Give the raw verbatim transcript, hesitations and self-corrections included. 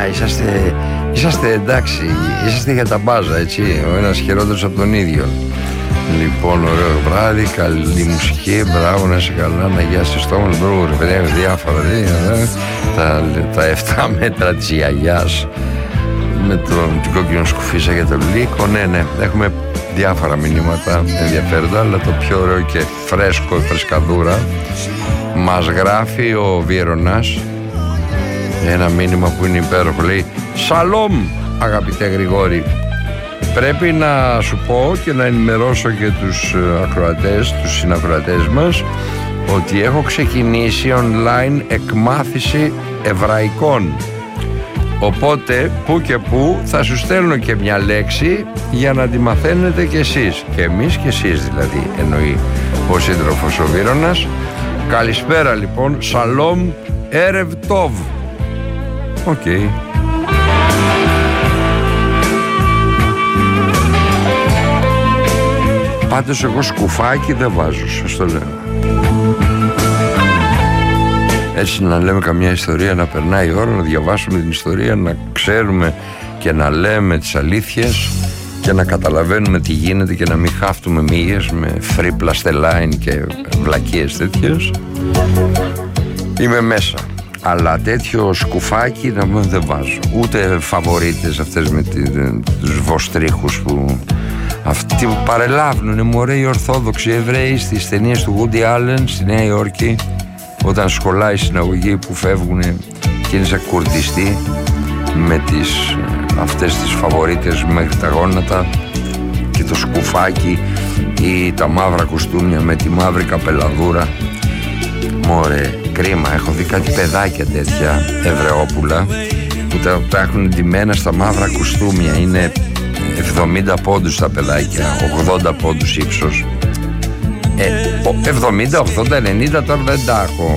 είσαστε, είσαστε εντάξει, είσαστε για τα μπάζα, έτσι, ο ένας χειρότερος από τον ίδιο. Λοιπόν, ωραίο βράδυ, καλή μουσική, μπράβο, να είσαι καλά, να γιάσεις το στόμα, μπράβο, ρε διάφορα, δε, τα, τα εφτά μέτρα της γιαγιάς με τον, την κόκκινο σκουφίσα για τον λύκο. Ναι, ναι, έχουμε διάφορα μηνύματα ενδιαφέροντα, αλλά το πιο ωραίο και φρέσκο, η φρεσκαδούρα, μας γράφει ο Βίρονας ένα μήνυμα που είναι υπέροχο. Λέει: «Σαλόμ, αγαπητέ Γρηγόρη, πρέπει να σου πω και να ενημερώσω και τους ακροατές, τους συνακροατές μας, ότι έχω ξεκινήσει online εκμάθηση εβραϊκών. Οπότε που και που θα σου στέλνω και μια λέξη για να τη μαθαίνετε κι εσείς. Και εμείς κι εσείς δηλαδή», εννοεί ο σύντροφος ο Βίρονας. Καλησπέρα λοιπόν, σαλόμ, έρευ τόβ. Οκ. Okay. Πάντως εγώ σκουφάκι δεν βάζω, σας το λέω. Έτσι να λέμε καμιά ιστορία, να περνάει η ώρα, να διαβάσουμε την ιστορία, να ξέρουμε και να λέμε τις αλήθειες και να καταλαβαίνουμε τι γίνεται και να μην χάφτουμε μύγες με free plastelein και βλακίες τέτοιες. Είμαι μέσα. Αλλά τέτοιο σκουφάκι να μην δεν βάζω. Ούτε φαβορίτες αυτές με τους βοστρίχους που αυτοί που παρελάβουνε, μωρέ, οι Ορθόδοξοι Εβραίοι στις ταινίες του Woody Allen στη Νέα Υόρκη, όταν σχολάει η συναγωγή που φεύγουν και είναι σαν κουρδιστή με τις, αυτές τις φαβορίτες μέχρι τα γόνατα και το σκουφάκι ή τα μαύρα κουστούμια με τη μαύρη καπελαδούρα. Μωρέ, κρίμα, έχω δει κάτι παιδάκια τέτοια Εβραιόπουλα που τα, τα έχουν ντυμένα στα μαύρα κουστούμια. Είναι εβδομήντα πόντους τα παιδάκια, ογδόντα πόντους ύψος. ε, εβδομήντα, ογδόντα, ενενήντα τώρα δεν τα έχω